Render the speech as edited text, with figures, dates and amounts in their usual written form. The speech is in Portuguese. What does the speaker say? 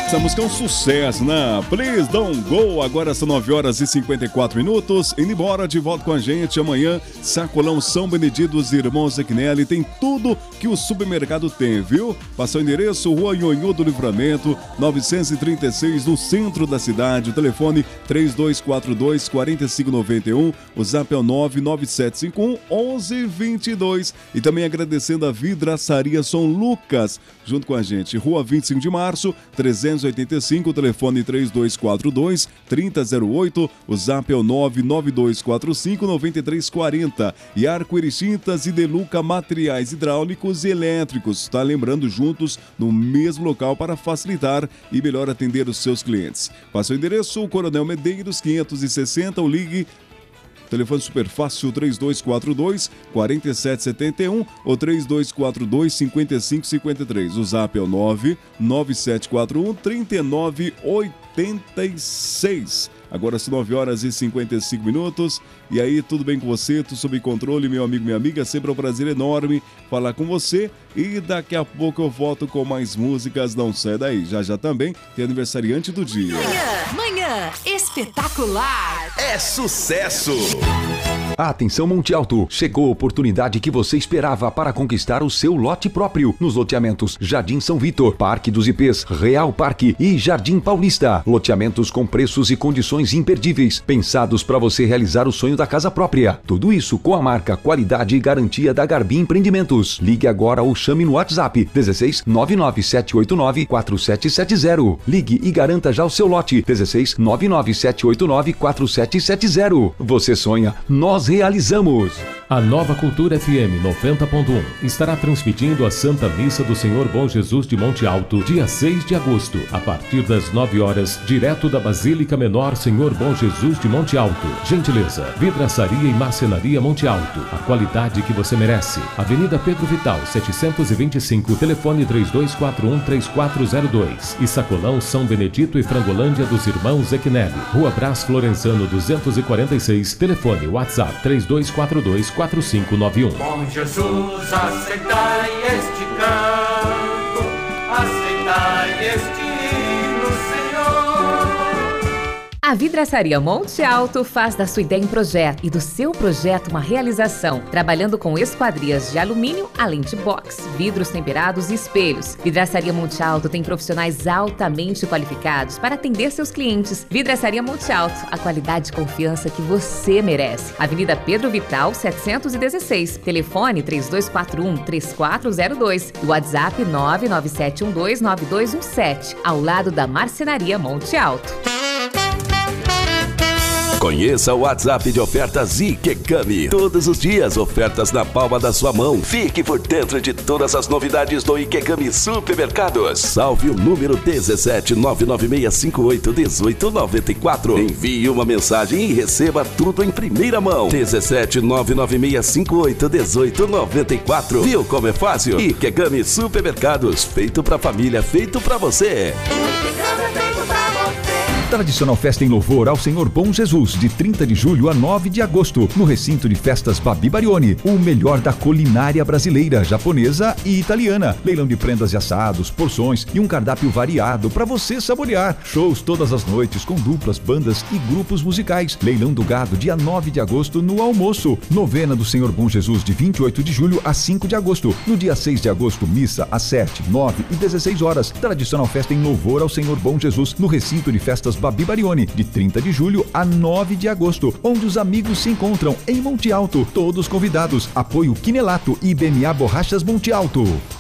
Essa música é um sucesso, né? Please Don't Go. Agora são 9h54. Indo embora, de volta com a gente amanhã. Sacolão São Benedito dos Irmãos Zequinelli. Tem tudo que o supermercado tem, viu? Passa o endereço, Rua Nhonhô do Livramento, 936, no centro da cidade. O telefone 3242-4591. O zap é o 99751-1122. E também agradecendo a Vidraçaria São Lucas, junto com a gente. Rua 25 de Março, 385, o telefone 3242-3008, o zap é o 99245-9340. E Arco-Íris Tintas e Deluca Materiais Hidráulicos e Elétricos. Tá lembrando, juntos no mesmo local para facilitar e melhor atender os seus clientes. Passa o endereço, o Coronel Medeiros 560, ou ligue. Telefone super fácil, 3242-4771 ou 3242-5553. O zap é o 99741-3986. Agora são 9h55. E aí, tudo bem com você? Tudo sob controle, meu amigo, minha amiga? Sempre é um prazer enorme falar com você. E daqui a pouco eu volto com mais músicas. Não sai daí. Já já também tem aniversariante do dia. Manhã espetacular. É sucesso! Atenção, Monte Alto! Chegou a oportunidade que você esperava para conquistar o seu lote próprio nos loteamentos Jardim São Vitor, Parque dos Ipês, Real Parque e Jardim Paulista. Loteamentos com preços e condições imperdíveis, pensados para você realizar o sonho da casa própria. Tudo isso com a marca, qualidade e garantia da Garbi Empreendimentos. Ligue agora ou chame no WhatsApp 16 99789 4770. Ligue e garanta já o seu lote 16 99789 4770. Você sonha, nós realizamos. A Nova Cultura FM 90.1 estará transmitindo a Santa Missa do Senhor Bom Jesus de Monte Alto, dia 6 de agosto, a partir das 9 horas, direto da Basílica Menor Senhor Bom Jesus de Monte Alto. Gentileza, Vidraçaria e Marcenaria Monte Alto, a qualidade que você merece. Avenida Pedro Vital, 725, telefone 3241-3402. E Sacolão São Benedito e Frangolândia dos Irmãos Zequinelli, Rua Brás Florenzano 246, telefone WhatsApp 3242-4591. Bom Jesus, aceitai este canto, aceitai este hino, Senhor. A Vidraçaria Monte Alto faz da sua ideia um projeto e do seu projeto uma realização, trabalhando com esquadrias de alumínio, além de box, vidros temperados e espelhos. Vidraçaria Monte Alto tem profissionais altamente qualificados para atender seus clientes. Vidraçaria Monte Alto, a qualidade e confiança que você merece. Avenida Pedro Vital, 716, telefone 3241-3402 e WhatsApp 997129217, ao lado da Marcenaria Monte Alto. Conheça o WhatsApp de ofertas Ikegami. Todos os dias, ofertas na palma da sua mão. Fique por dentro de todas as novidades do Ikegami Supermercados. Salve o número 17996581894. Envie uma mensagem e receba tudo em primeira mão. 17996581894. Viu como é fácil? Ikegami Supermercados. Feito pra família, feito pra você. Tradicional festa em louvor ao Senhor Bom Jesus, de 30 de julho a 9 de agosto, no recinto de festas Babi Barioni. O melhor da culinária brasileira, japonesa e italiana. Leilão de prendas e assados, porções e um cardápio variado para você saborear. Shows todas as noites com duplas, bandas e grupos musicais. Leilão do gado, dia 9 de agosto, no almoço. Novena do Senhor Bom Jesus, de 28 de julho a 5 de agosto. No dia 6 de agosto, missa às 7, 9 e 16 horas. Tradicional festa em louvor ao Senhor Bom Jesus, no recinto de festas Babi Barioni, de 30 de julho a 9 de agosto, onde os amigos se encontram em Monte Alto. Todos convidados. Apoio Quinelato e BMA Borrachas Monte Alto.